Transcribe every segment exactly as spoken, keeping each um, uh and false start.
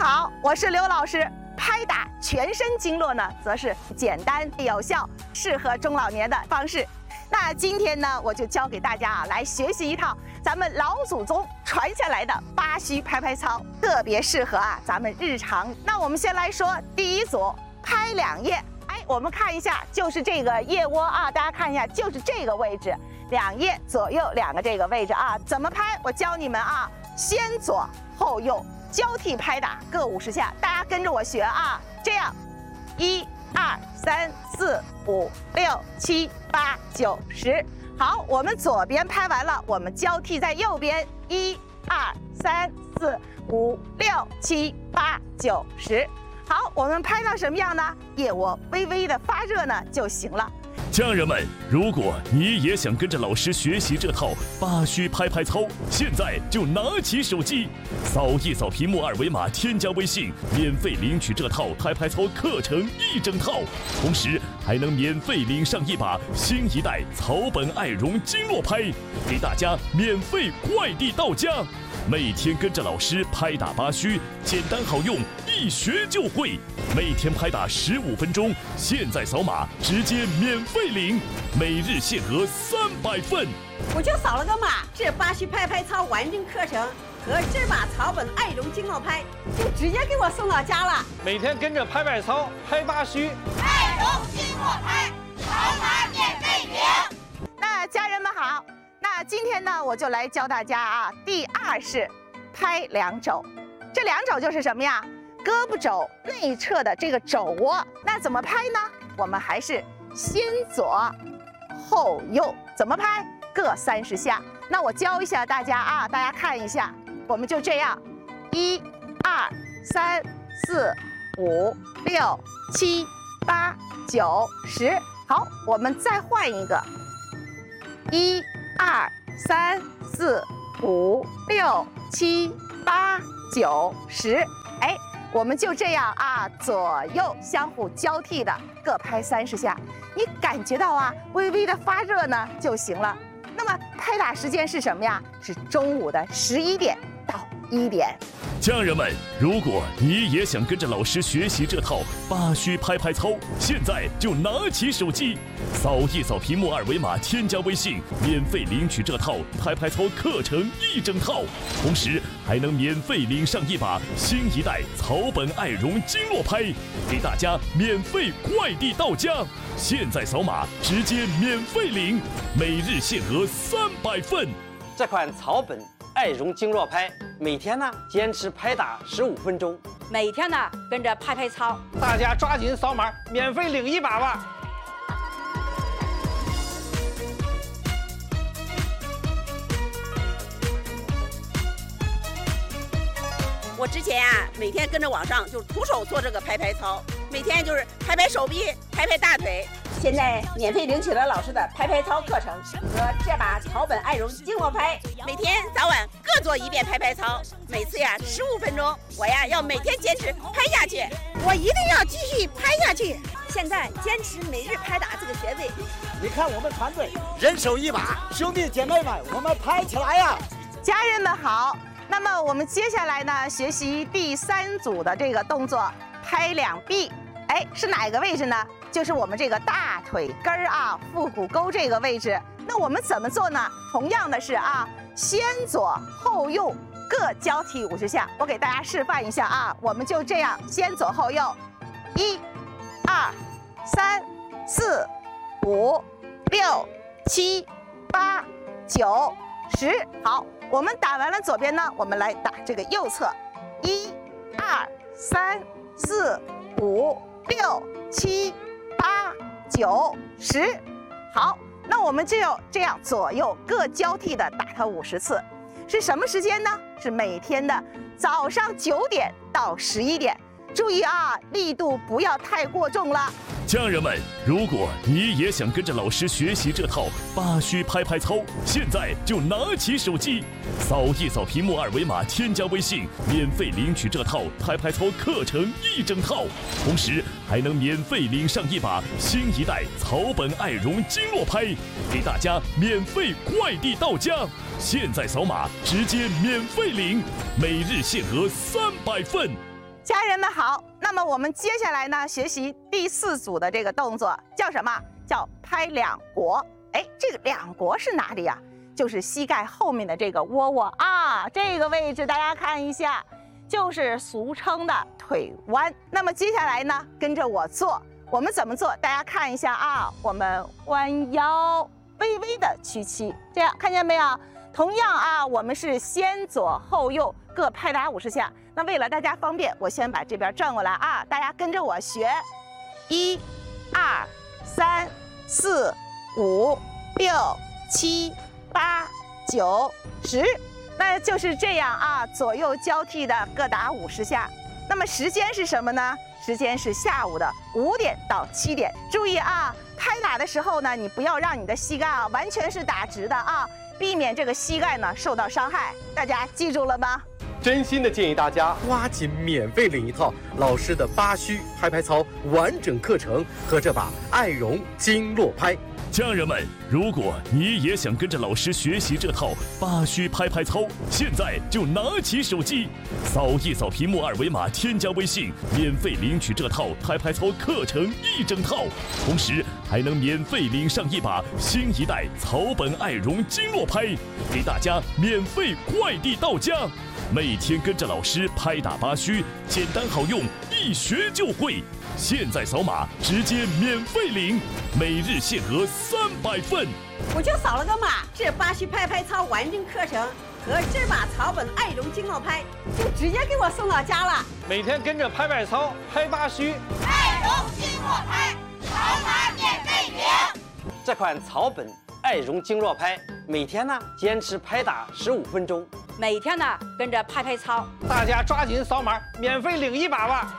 好，我是刘老师。拍打全身经络呢，则是简单有效，适合中老年的方式。那今天呢，我就教给大家啊，来学习一套咱们老祖宗传下来的八虚拍拍操，特别适合啊咱们日常。那我们先来说第一组，拍两腋。哎，我们看一下，就是这个腋窝啊，大家看一下，就是这个位置，两腋左右两个这个位置啊，怎么拍？我教你们啊，先左后右。交替拍打各五十下，大家跟着我学啊！这样，一、二、三、四、五、六、七、八、九、十。好，我们左边拍完了，我们交替在右边，一、二、三、四、五、六、七、八、九、十。好，我们拍到什么样呢？腋窝微微的发热呢就行了。 家人们，如果你也想跟着老师学习这套八虚拍拍操，现在就拿起手机，扫一扫屏幕二维码，添加微信，免费领取这套拍拍操课程一整套，同时还能免费领上一把新一代草本爱绒经络拍，给大家免费快递到家。每天跟着老师拍打八虚，简单好用，一学就会。每天拍打十五分钟，现在扫码直接免费领，每日限额三百份。 我就扫了个码，这八虚拍拍操完整课程和这把草本爱绒经络拍就直接给我送到家了。 每天跟着拍拍操，拍八虚， 爱绒经络拍，扫码免费领。 那家人们好。那今天呢，我就来教大家啊，第二式拍两肘。这两肘就是什么呀？胳膊肘内侧的这个肘窝。那怎么拍呢？我们还是先左后右，怎么拍？各三十下。那我教一下大家啊，大家看一下，我们就这样，一、二、三、四、五、六、七、八、九、十。好，我们再换一个，一。二三四五六七八九十，哎，我们就这样啊，左右相互交替的各拍三十下，你感觉到啊，微微的发热呢就行了。那么拍打时间是什么呀？是中午的十一点到一点。 家人们，如果你也想跟着老师学习这套八虚拍拍操，现在就拿起手机，扫一扫屏幕二维码，添加微信，免费领取这套拍拍操课程一整套，同时还能免费领上一把新一代草本爱绒经络拍，给大家免费快递到家。现在扫码直接免费领，每日限额三百份。 这款草本爱绒经络拍，每天呢坚持拍打十五分钟， 每天呢跟着拍拍操， 大家抓紧扫码，免费领一把吧。 我之前啊，每天跟着网上就徒手做这个拍拍操，每天就是拍拍手臂，拍拍大腿。现在免费领取了老师的拍拍操课程和这把草本爱绒经络拍，每天早晚各做一遍拍拍操，每次呀十五分钟，我呀要每天坚持拍下去，我一定要继续拍下去。现在坚持每日拍打这个穴位， 你看我们团队人手一把，兄弟姐妹们，我们拍起来呀！ 家人们好。那么我们接下来呢，学习第三组的这个动作，拍两臂。哎，是哪个位置呢？就是我们这个大腿根儿啊，腹股沟这个位置。那我们怎么做呢？同样的是啊，先左后右各交替五十下。我给大家示范一下啊，我们就这样，先左后右，一、二、三、四、五、六、七、八、九、十。好。我们打完了左边呢，我们来打这个右侧，一、二、三、四、五、六、七、八、九、十。好，那我们就要这样左右各交替的打它五十次。是什么时间呢？是每天的早上九点到十一点。注意啊，力度不要太过重了。 家人们，如果你也想跟着老师学习这套八虚拍拍操，现在就拿起手机，扫一扫屏幕二维码，添加微信，免费领取这套拍拍操课程一整套，同时还能免费领上一把新一代草本爱绒经络拍，给大家免费快递到家。现在扫码直接免费领，每日限额三百份。 家人们好，那么我们接下来呢，学习第四组的这个动作叫什么？叫拍两国。哎，这个两国是哪里呀？就是膝盖后面的这个窝窝啊，这个位置大家看一下，就是俗称的腿弯。那么接下来呢，跟着我做，我们怎么做？大家看一下啊，我们弯腰，微微的屈膝，这样看见没有？同样啊，我们是先左后右各拍打五十下。那为了大家方便，我先把这边转过来啊，大家跟着我学，一、二、三、四、五、六、七、八、九、十，那就是这样啊，左右交替的各打五十下。那么时间是什么呢？时间是下午的五点到七点。注意啊，拍打的时候呢，你不要让你的膝盖啊完全是打直的啊，避免这个膝盖呢受到伤害。大家记住了吗？ 真心的建议大家抓紧免费领一套老师的八虚拍拍操完整课程和这把爱绒经络拍。 家人们，如果你也想跟着老师学习这套八虚拍拍操，现在就拿起手机，扫一扫屏幕二维码，添加微信，免费领取这套拍拍操课程一整套，同时还能免费领上一把新一代草本爱绒经络拍，给大家免费快递到家。每天跟着老师拍打八虚，简单好用，一学就会。现在扫码直接免费领，每日限额三百份。 我就扫了个码，这八虚拍拍操完整课程和这把草本爱绒经络拍就直接给我送到家了。 每天跟着拍拍操，拍八虚， 爱绒经络拍，扫码免费领。 这款草本爱绒经络拍，每天呢坚持拍打十五分钟， 每天呢跟着拍拍操， 大家抓紧扫码，免费领一把吧。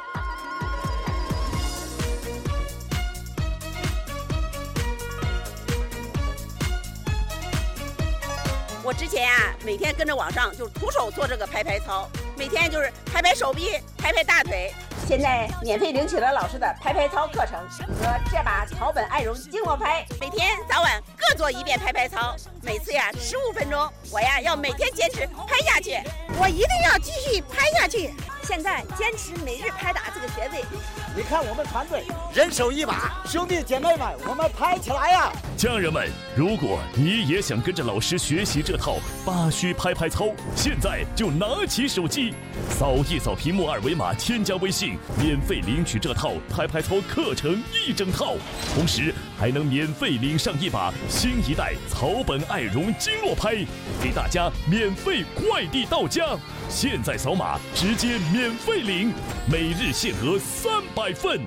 我之前啊，每天跟着网上就是徒手做这个拍拍操，每天就是拍拍手臂，拍拍大腿。现在免费领取了老师的拍拍操课程和这把草本爱绒经络拍，每天早晚各做一遍拍拍操，每次呀十五分钟。我呀要每天坚持拍下去，我一定要继续拍下去。现在坚持每日拍打这个穴位。 你看我们团队人手一把，兄弟姐妹们，我们拍起来呀！ 家人们，如果你也想跟着老师学习这套八虚拍拍操，现在就拿起手机，扫一扫屏幕二维码，添加微信，免费领取这套拍拍操课程一整套，同时还能免费领上一把新一代草本爱绒经络拍，给大家免费快递到家。现在扫码直接免费领，每日限额三百份。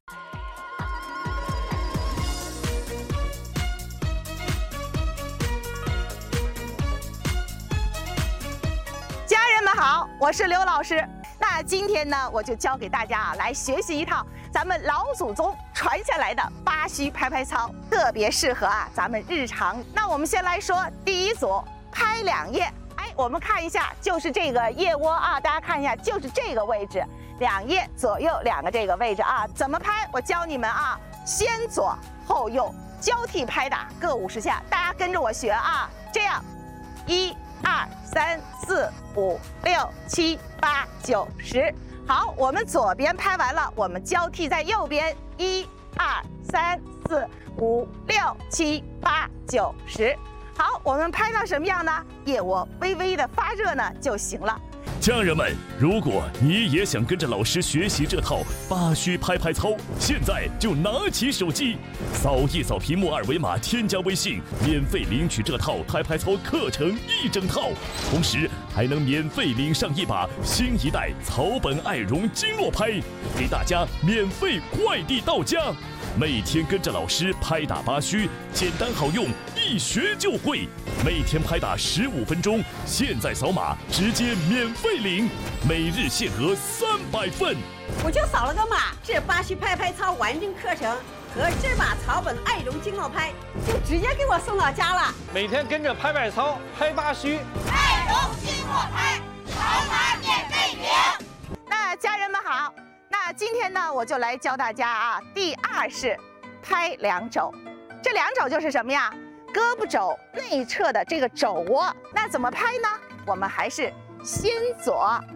家人们好，我是刘老师。那今天呢，我就教给大家啊，来学习一套咱们老祖宗传下来的八虚拍拍操，特别适合啊咱们日常。那我们先来说第一组，拍两腋。哎，我们看一下，就是这个腋窝啊，大家看一下，就是这个位置，两腋左右两个这个位置啊，怎么拍？我教你们啊，先左后右交替拍打各五十下，大家跟着我学啊，这样，一。二三四五六七八九十，好，我们左边拍完了，我们交替在右边，一二三四五六七八九十，好，我们拍到什么样呢？腋窝微微的发热呢就行了。 家人们，如果你也想跟着老师学习这套八虚拍拍操，现在就拿起手机，扫一扫屏幕二维码，添加微信，免费领取这套拍拍操课程一整套，同时还能免费领上一把新一代草本爱绒经络拍，给大家免费快递到家。每天跟着老师拍打八虚，简单好用，一学就会。每天拍打十五分钟，现在扫码直接免费领，每日限额三百份。 我就扫了个码，这八虚拍拍操完整课程和这把草本爱绒经络拍就直接给我送到家了。 每天跟着拍拍操，拍八虚， 爱绒经络拍，扫码免费领。 那家人们好。那今天呢，我就来教大家啊，第二是拍两肘。这两肘就是什么呀？胳膊肘内侧的这个肘窝。那怎么拍呢？我们还是先左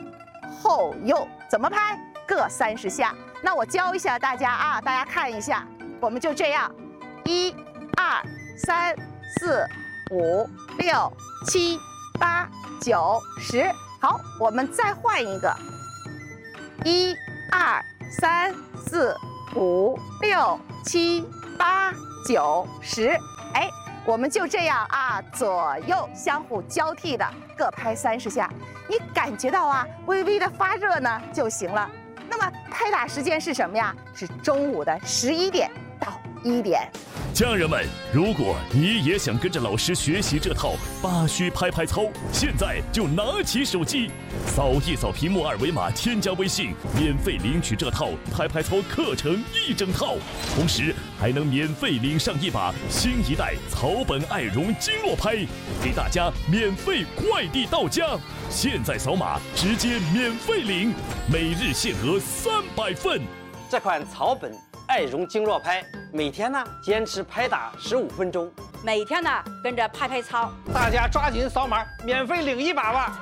后右，怎么拍？各三十下。那我教一下大家啊，大家看一下，我们就这样，一、二、三、四、五、六、七、八、九、十。好，我们再换一个，一、二、三、四、五、六、七、八、九、十。哎，我们就这样啊，左右相互交替的各拍三十下。你感觉到啊，微微的发热呢就行了。那么拍打时间是什么呀？是中午的十一点到一点。 家人们，如果你也想跟着老师学习这套八虚拍拍操，现在就拿起手机，扫一扫屏幕二维码，添加微信，免费领取这套拍拍操课程一整套，同时还能免费领上一把新一代草本爱绒经络拍，给大家免费快递到家。现在扫码直接免费领，每日限额三百份。 这款草本爱绒经络拍，每天呢坚持拍打十五分钟， 每天呢跟着拍拍操， 大家抓紧扫码，免费领一把吧。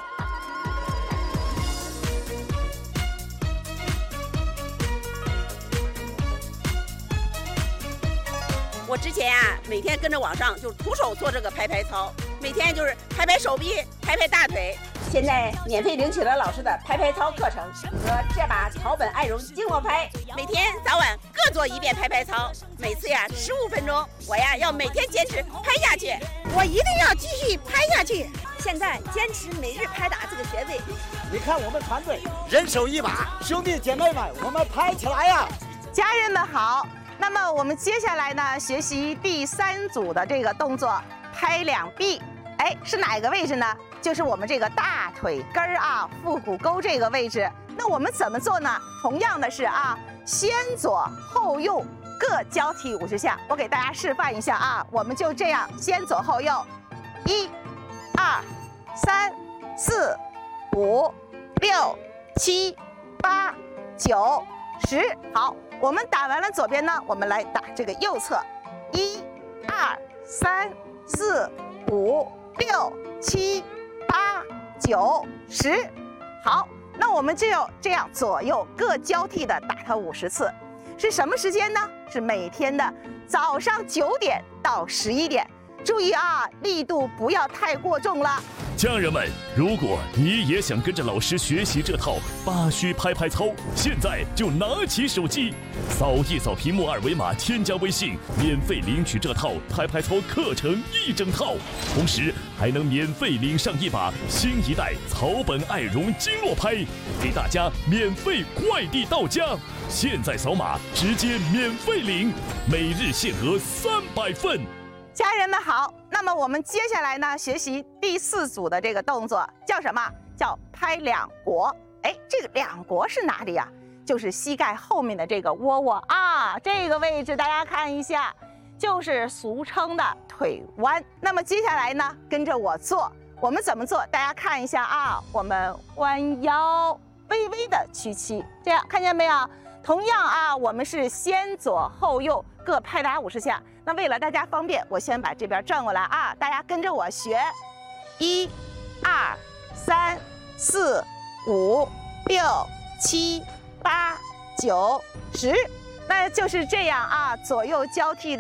我之前啊，每天跟着网上就徒手做这个拍拍操，每天就是拍拍手臂，拍拍大腿。现在免费领取了老师的拍拍操课程和这把草本爱绒经络拍，每天早晚各做一遍拍拍操，每次呀十五分钟。我呀要每天坚持拍下去，我一定要继续拍下去。现在坚持每日拍打这个穴位。 你看我们团队人手一把，兄弟姐妹们，我们拍起来呀！ 家人们好。那么我们接下来呢，学习第三组的这个动作，拍两臂。哎，是哪个位置呢？就是我们这个大腿根儿啊，腹股沟这个位置。那我们怎么做呢？同样的是啊，先左后右各交替五十下。我给大家示范一下啊，我们就这样，先左后右，一、二、三、四、五、六、七、八、九、十。好，我们打完了左边呢，我们来打这个右侧，一、二、三、四、五、六、七、八、九、十。好，那我们就要这样左右各交替的打它五十次。是什么时间呢？是每天的早上九点到十一点。注意啊，力度不要太过重了。 家人们，如果你也想跟着老师学习这套八虚拍拍操，现在就拿起手机，扫一扫屏幕二维码，添加微信，免费领取这套拍拍操课程一整套，同时还能免费领上一把新一代草本爱绒经络拍，给大家免费快递到家。现在扫码直接免费领，每日限额三百份。 家人们好，那么我们接下来呢，学习第四组的这个动作叫什么？叫拍两国。哎，这个两国是哪里呀？就是膝盖后面的这个窝窝啊，这个位置大家看一下，就是俗称的腿弯。那么接下来呢，跟着我做，我们怎么做？大家看一下啊，我们弯腰，微微的屈膝，这样看见没有？同样啊，我们是先左后右各拍打五十下。那为了大家方便，我先把这边转过来啊，大家跟着我学，一、二、三、四、五、六、七、八、九、十，那就是这样啊，左右交替的。